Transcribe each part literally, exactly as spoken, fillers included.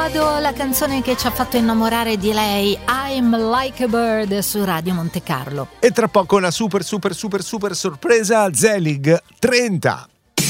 Eldorado, la canzone che ci ha fatto innamorare di lei, I'm Like a Bird, su Radio Monte Carlo. E tra poco una super super super super sorpresa, Zelig trenta.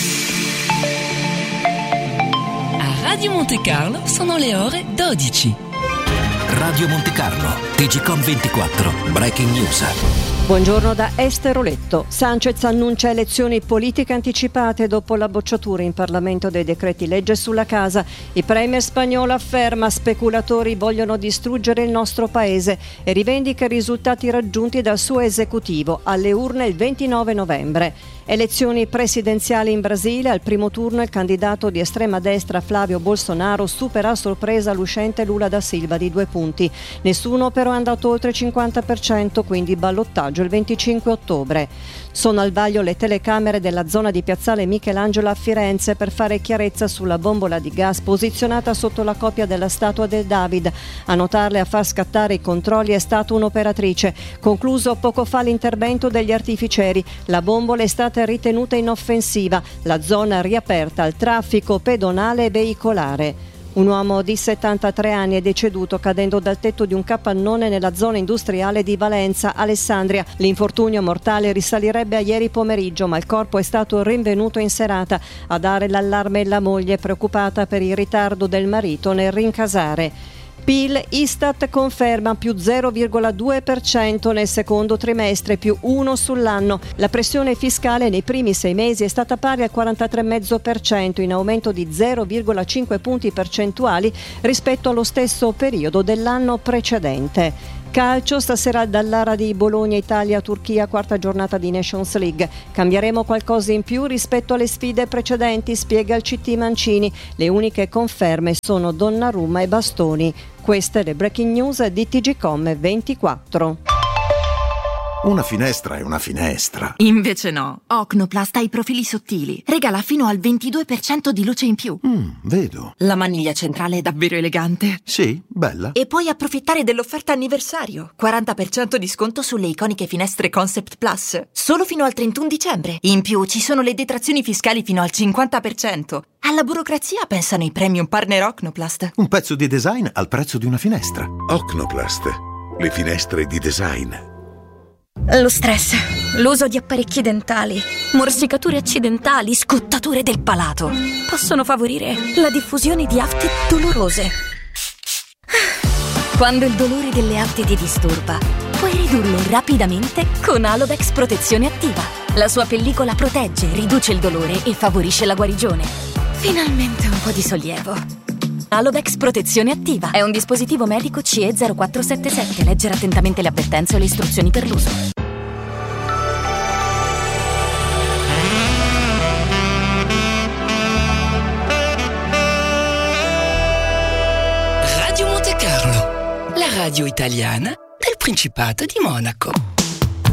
A Radio Monte Carlo sono le ore dodici. Radio Monte Carlo, T G Com ventiquattro, Breaking News. Buongiorno da Esther Oletto. Sanchez annuncia elezioni politiche anticipate dopo la bocciatura in Parlamento dei decreti legge sulla casa. Il premier spagnolo afferma: speculatori vogliono distruggere il nostro paese, e rivendica i risultati raggiunti dal suo esecutivo alle urne il ventinove novembre. Elezioni presidenziali in Brasile. Al primo turno il candidato di estrema destra Flavio Bolsonaro supera a sorpresa l'uscente Lula da Silva di due punti. Nessuno però è andato oltre il cinquanta per cento, quindi ballottaggio il venticinque ottobre. Sono al vaglio le telecamere della zona di Piazzale Michelangelo a Firenze per fare chiarezza sulla bombola di gas posizionata sotto la copia della statua del David. A notarle e a far scattare i controlli è stata un'operatrice. Concluso poco fa l'intervento degli artificieri. La bombola è stata ritenuta inoffensiva. La zona riaperta al traffico pedonale e veicolare. Un uomo di settantatré anni è deceduto cadendo dal tetto di un capannone nella zona industriale di Valenza, Alessandria. L'infortunio mortale risalirebbe a ieri pomeriggio, ma il corpo è stato rinvenuto in serata. A dare l'allarme la moglie, preoccupata per il ritardo del marito nel rincasare. P I L, Istat conferma più zero virgola due per cento nel secondo trimestre, più uno sull'anno. La pressione fiscale nei primi sei mesi è stata pari al quarantatré virgola cinque per cento, in aumento di zero virgola cinque punti percentuali rispetto allo stesso periodo dell'anno precedente. Calcio, stasera dall'Ara di Bologna, Italia-Turchia, quarta giornata di Nations League. Cambieremo qualcosa in più rispetto alle sfide precedenti, spiega il C T Mancini. Le uniche conferme sono Donnarumma e Bastoni. Queste le breaking news di T G Com ventiquattro. Una finestra è una finestra. Invece no. Ocnoplast ha i profili sottili. Regala fino al ventidue per cento di luce in più. Mm, vedo. La maniglia centrale è davvero elegante. Sì, bella. E puoi approfittare dell'offerta anniversario. quaranta per cento di sconto sulle iconiche finestre Concept Plus. Solo fino al trentuno dicembre. In più ci sono le detrazioni fiscali fino al cinquanta per cento. Alla burocrazia pensano i premium partner Ocnoplast. Un pezzo di design al prezzo di una finestra. Ocnoplast. Le finestre di design. Lo stress, l'uso di apparecchi dentali, morsicature accidentali, scottature del palato possono favorire la diffusione di afte dolorose. Quando il dolore delle afte ti disturba, puoi ridurlo rapidamente con Alovex Protezione Attiva. La sua pellicola protegge, riduce il dolore e favorisce la guarigione. Finalmente un po' di sollievo. Alovex Protezione Attiva è un dispositivo medico C E zero quattro sette sette. Leggere attentamente le avvertenze o le istruzioni per l'uso. Radio Monte Carlo, la radio italiana del Principato di Monaco.